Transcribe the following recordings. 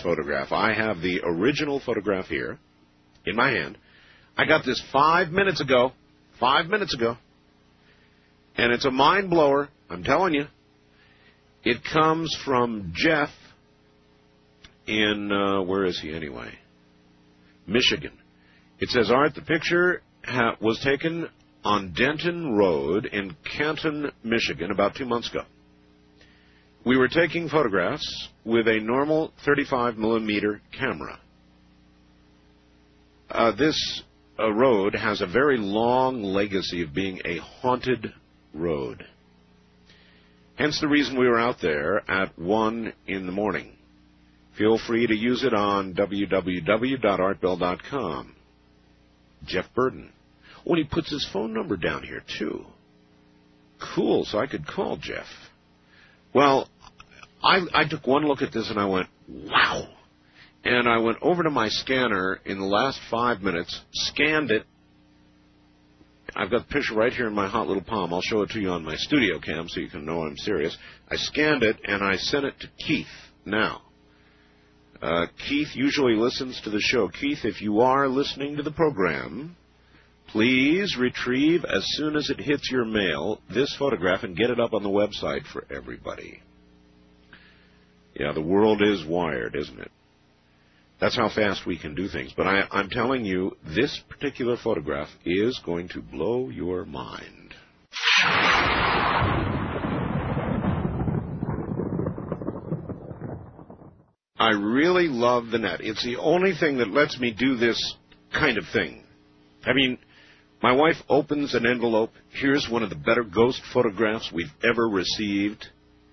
photograph. I have the original photograph here in my hand. I got this 5 minutes ago. 5 minutes ago. And it's a mind blower, I'm telling you. It comes from Jeff in, where is he anyway? Michigan. It says, Art, the picture was taken on Denton Road in Canton, Michigan, about 2 months ago. We were taking photographs with a normal 35mm camera. This road has a very long legacy of being a haunted road. Hence the reason we were out there at 1 in the morning. Feel free to use it on www.artbell.com. Jeff Burton. Oh, and he puts his phone number down here, too. Cool, so I could call Jeff. Well, I took one look at this and I went, wow. And I went over to my scanner in the last 5 minutes, scanned it. I've got the picture right here in my hot little palm. I'll show it to you on my studio cam so you can know I'm serious. I scanned it and I sent it to Keith now. Keith usually listens to the show. Keith, if you are listening to the program, please retrieve as soon as it hits your mail this photograph and get it up on the website for everybody. Yeah, the world is wired, isn't it? That's how fast we can do things. But I'm telling you, this particular photograph is going to blow your mind. I really love the net. It's the only thing that lets me do this kind of thing. I mean, my wife opens an envelope. Here's one of the better ghost photographs we've ever received.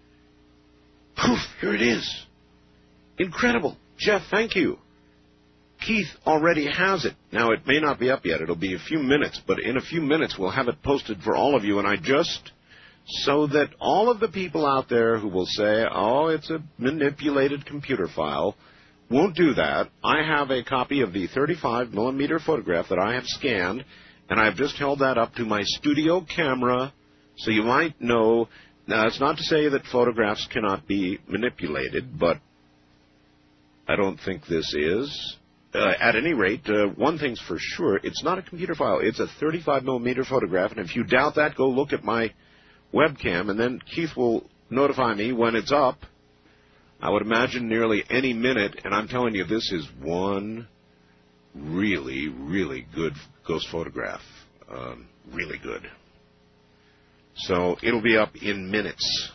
Poof, here it is. Incredible. Jeff, thank you. Keith already has it. Now, it may not be up yet. It'll be a few minutes, but in a few minutes we'll have it posted for all of you, and I just, so that all of the people out there who will say, oh, it's a manipulated computer file, won't do that. I have a copy of the 35mm photograph that I have scanned, and I've just held that up to my studio camera, so you might know. Now, it's not to say that photographs cannot be manipulated, but I don't think this is. At any rate, one thing's for sure, it's not a computer file. It's a 35mm photograph, and if you doubt that, go look at my webcam, and then Keith will notify me when it's up. I would imagine nearly any minute, and I'm telling you, this is one really, really good ghost photograph. Really good. So it'll be up in minutes.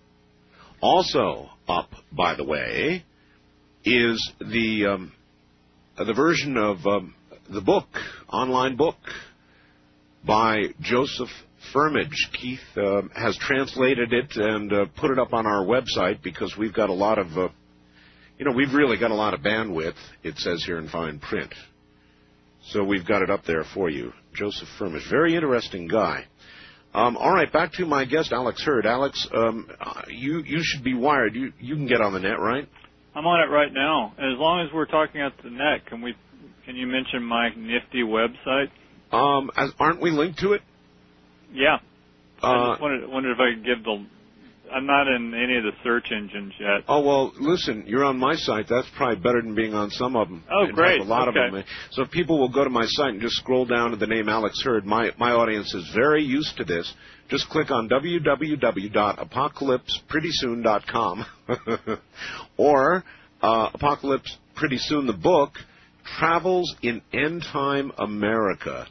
Also up, by the way, is the version of the book, online book, by Joseph Firmage. Keith has translated it and put it up on our website because we've got a lot of, we've really got a lot of bandwidth, it says here in fine print. So we've got it up there for you. Joseph Firmage, very interesting guy. All right, back to my guest, Alex Hurd. Alex, you should be wired. You can get on the net, right? I'm on it right now. As long as we're talking at the net, can you mention my nifty website? Aren't we linked to it? Yeah. I just wondered if I could give I'm not in any of the search engines yet. Oh, well, listen, you're on my site. That's probably better than being on some of them. Oh, great. A lot of them. So if people will go to my site and just scroll down to the name Alex Hurd, my audience is very used to this. Just click on www.apocalypseprettysoon.com or Apocalypse Pretty Soon, the book, Travels in End Time America.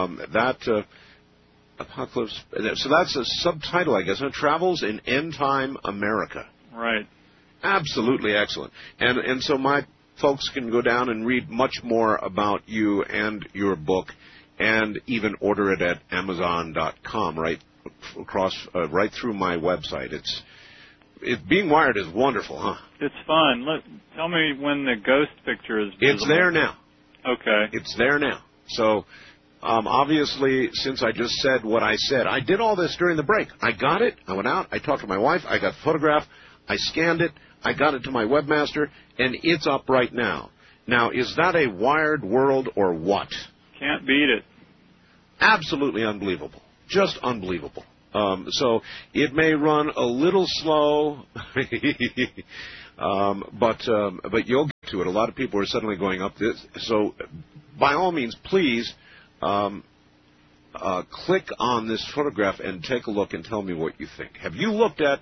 Apocalypse. So that's a subtitle, I guess. Travels in End Time America. Right. Absolutely excellent. And so my folks can go down and read much more about you and your book, and even order it at Amazon.com. Right through my website. Being wired is wonderful, huh? It's fun. Look, tell me when the ghost picture is visible. It's there now. Okay. It's there now. So. Obviously, since I just said what I said, I did all this during the break. I got it. I went out. I talked to my wife. I got the photograph. I scanned it. I got it to my webmaster, and it's up right now. Now, is that a wired world or what? Can't beat it. Absolutely unbelievable. Just unbelievable. So it may run a little slow, but you'll get to it. A lot of people are suddenly going up this. So, by all means, please click on this photograph and take a look and tell me what you think. Have you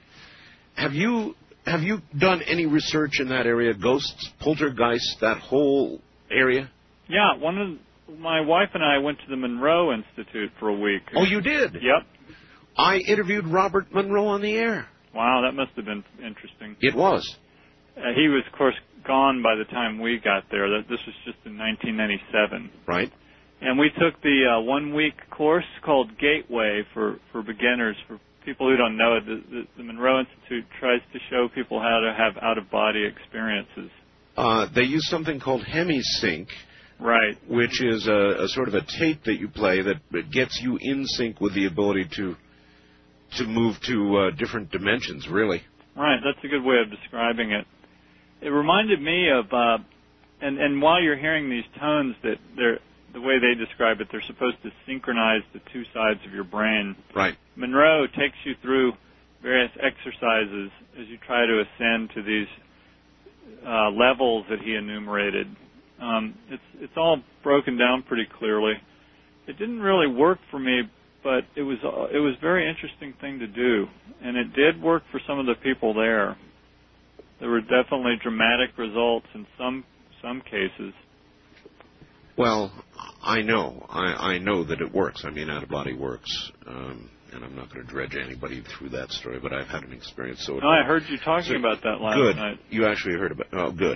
done any research in that area? Ghosts, poltergeists, that whole area? Yeah, my wife and I went to the Monroe Institute for a week. Oh, you did? Yep. I interviewed Robert Monroe on the air. Wow, that must have been interesting. It was. He was, of course, gone by the time we got there. This was just in 1997. Right. And we took the one-week course called Gateway for beginners. For people who don't know it, the Monroe Institute tries to show people how to have out-of-body experiences. They use something called HemiSync. Right. Which is a sort of a tape that you play that gets you in sync with the ability to move to different dimensions, really. Right, that's a good way of describing it. It reminded me of, and while you're hearing these tones, that the way they describe it, they're supposed to synchronize the two sides of your brain. Right. Monroe takes you through various exercises as you try to ascend to these levels that he enumerated. It's all broken down pretty clearly. It didn't really work for me, but it was a very interesting thing to do, and it did work for some of the people there. There were definitely dramatic results in some cases. Well, I know that it works. I mean, out-of-body works, and I'm not going to dredge anybody through that story, but I've had an experience. So I heard you talking about that last night. Good. You actually heard about. Oh, good.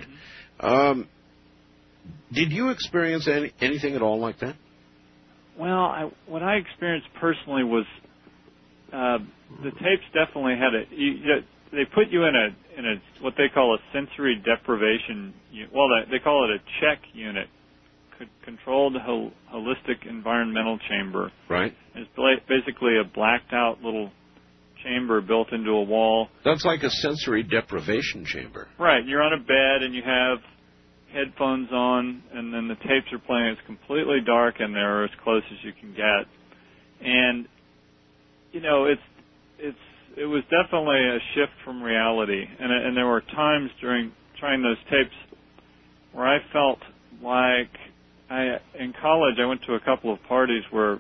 Did you experience anything at all like that? Well, what I experienced personally was the tapes definitely had they put you in a what they call a sensory deprivation. Well, they call it a check unit, controlled holistic environmental chamber. Right. It's basically a blacked out little chamber built into a wall. That's like a sensory deprivation chamber. Right. You're on a bed and you have headphones on, and then the tapes are playing. It's completely dark in there, or as close as you can get. And it was definitely a shift from reality. And there were times during trying those tapes where I felt like in college I went to a couple of parties where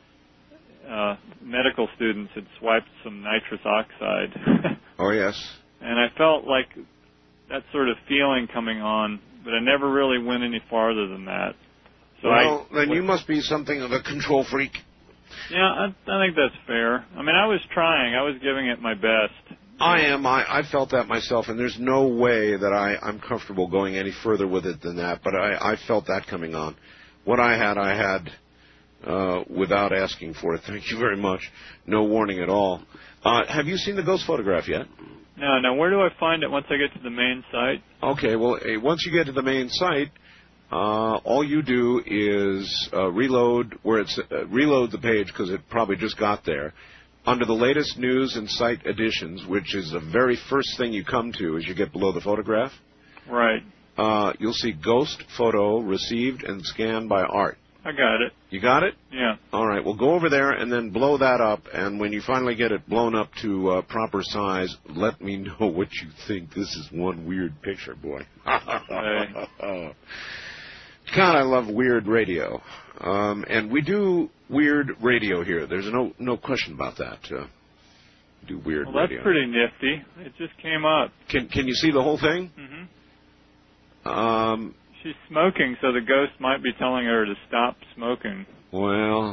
medical students had swiped some nitrous oxide. Oh yes. And I felt like that sort of feeling coming on, but I never really went any farther than that. So then you must be something of a control freak. Yeah, I think that's fair. I mean, I was trying. I was giving it my best. I am. I felt that myself, and there's no way that I'm comfortable going any further with it than that, but I felt that coming on. What I had without asking for it. Thank you very much. No warning at all. Have you seen the ghost photograph yet? No. Now, where do I find it once I get to the main site? Okay, well, once you get to the main site, all you do is reload the page, because it probably just got there. Under the latest news and site editions, which is the very first thing you come to as you get below the photograph. Right. You'll see ghost photo received and scanned by Art. I got it. You got it? Yeah. All right. Well, go over there and then blow that up. And when you finally get it blown up to proper size, let me know what you think. This is one weird picture, boy. Hey. God, I love weird radio. And we do weird radio here. There's no question about that. Do weird radio. That's pretty nifty. It just came up. Can you see the whole thing? Mm-hmm. She's smoking, so the ghost might be telling her to stop smoking. Well,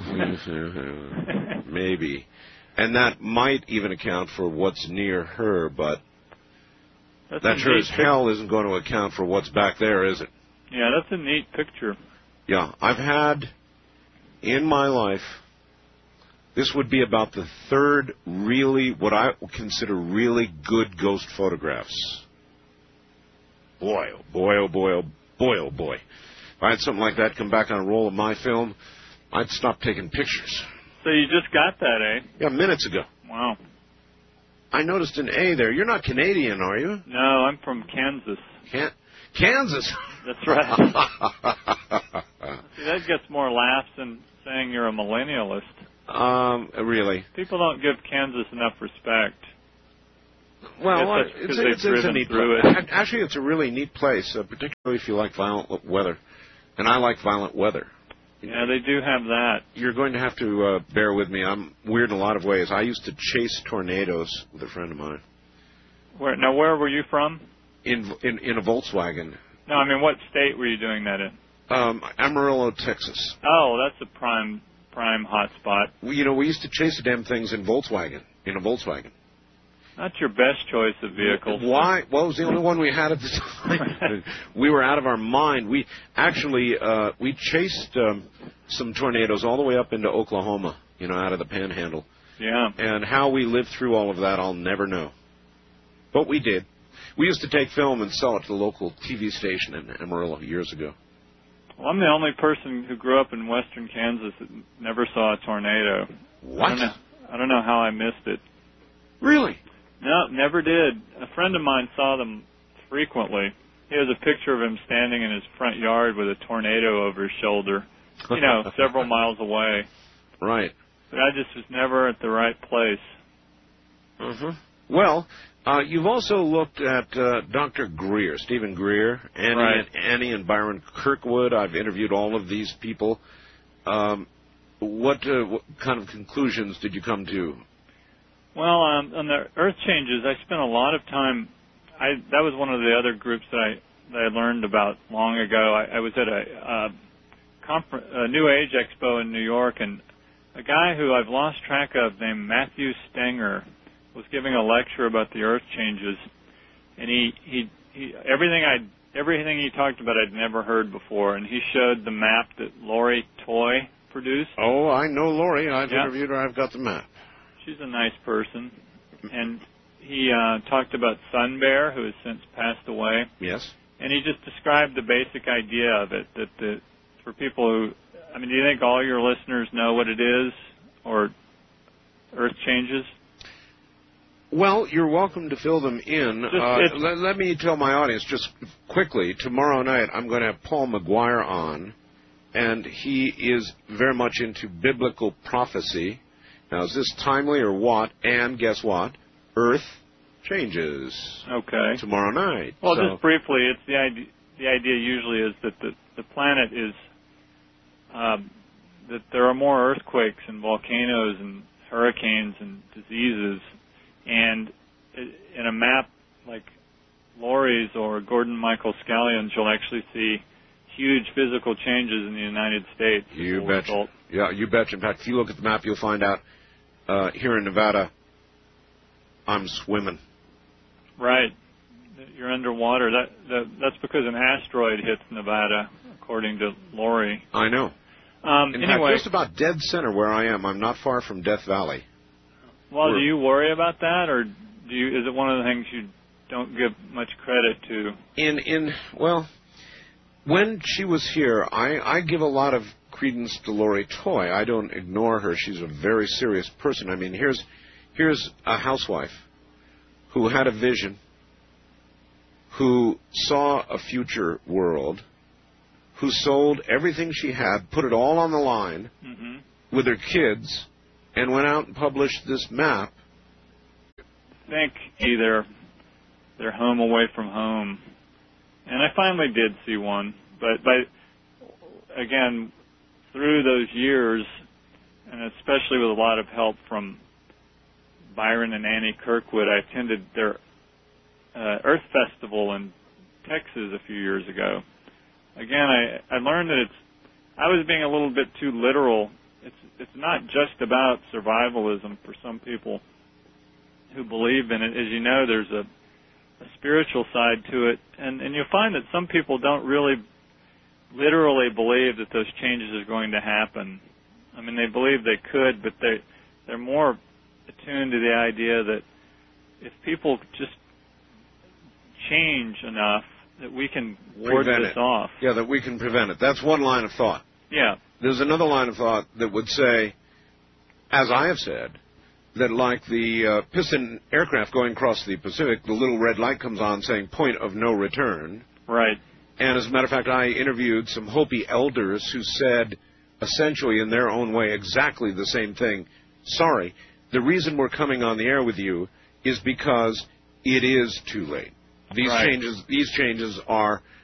maybe. And that might even account for what's near her, but that sure as hell isn't going to account for what's back there, is it? Yeah, that's a neat picture. Yeah, I've had in my life, this would be about the third really, what I consider really good ghost photographs. Boy, oh boy, oh boy, oh boy, oh boy. If I had something like that come back on a roll of my film, I'd stop taking pictures. So you just got that, eh? Yeah, minutes ago. Wow. I noticed an A there. You're not Canadian, are you? No, I'm from Kansas. Kansas? That's right. See, that gets more laughs than saying you're a millennialist. Really? People don't give Kansas enough respect. Well, it's a neat place. Actually, it's a really neat place, particularly if you like violent weather. And I like violent weather. Yeah, they do have that. You're going to have to bear with me. I'm weird in a lot of ways. I used to chase tornadoes with a friend of mine. Where were you from? In a Volkswagen. No, I mean, what state were you doing that in? Amarillo, Texas. Oh, that's a prime hot spot. We used to chase the damn things in a Volkswagen. Not your best choice of vehicles. Why? Well, it was the only one we had at the time. We were out of our mind. We actually we chased some tornadoes all the way up into Oklahoma, out of the Panhandle. Yeah. And how we lived through all of that, I'll never know. But we did. We used to take film and sell it to the local TV station in Amarillo years ago. Well, I'm the only person who grew up in western Kansas that never saw a tornado. What? I don't know how I missed it. Really? No, never did. A friend of mine saw them frequently. He has a picture of him standing in his front yard with a tornado over his shoulder, several miles away. Right. But I just was never at the right place. Well, you've also looked at Dr. Greer, Stephen Greer, Annie and Byron Kirkwood. I've interviewed all of these people. What kind of conclusions did you come to? Well, on the Earth Changes, I spent a lot of time. That was one of the other groups that I learned about long ago. I was at a New Age Expo in New York, and a guy who I've lost track of named Matthew Stenger was giving a lecture about the Earth Changes, and he everything he talked about I'd never heard before, and he showed the map that Lori Toy produced. Oh, I know Lori. I've interviewed her. I've got the map. She's a nice person. And he talked about Sun Bear, who has since passed away. Yes. And he just described the basic idea of it, that for people who, do you think all your listeners know what it is, or Earth Changes? Well, you're welcome to fill them in. Let me tell my audience just quickly, tomorrow night I'm going to have Paul McGuire on, and he is very much into biblical prophecy. Now, is this timely or what? And guess what? Earth Changes. Okay. Tomorrow night. Well, just briefly, it's the idea usually is that the planet is that there are more earthquakes and volcanoes and hurricanes and diseases, and in a map like Lori's or Gordon Michael Scallion's, you'll actually see huge physical changes in the United States. You betcha. Yeah, you betcha. In fact, if you look at the map, you'll find out here in Nevada, I'm swimming. Right. You're underwater. That's because an asteroid hits Nevada, according to Lori. I know. In fact, just about dead center where I am. I'm not far from Death Valley. Well, do you worry about that, or is it one of the things you don't give much credit to? Well, when she was here, I give a lot of credence to Lori Toy. I don't ignore her. She's a very serious person. I mean, here's a housewife who had a vision, who saw a future world, who sold everything she had, put it all on the line with her kids, and went out and published this map. I think either they're home away from home. And I finally did see one. But again, through those years, and especially with a lot of help from Byron and Annie Kirkwood, I attended their Earth Festival in Texas a few years ago. Again, I learned that I was being a little bit too literal. It's not just about survivalism for some people who believe in it. As you know, there's a spiritual side to it, and you'll find that some people don't really literally believe that those changes are going to happen. I mean, they believe they could, but they're more attuned to the idea that if people just change enough, that we can ward this off. Yeah, that we can prevent it. That's one line of thought. Yeah. There's another line of thought that would say, as I have said, that like the piston aircraft going across the Pacific, the little red light comes on saying point of no return. Right. And as a matter of fact, I interviewed some Hopi elders who said, essentially in their own way, exactly the same thing. Sorry, the reason we're coming on the air with you is because it is too late. These Right. changes are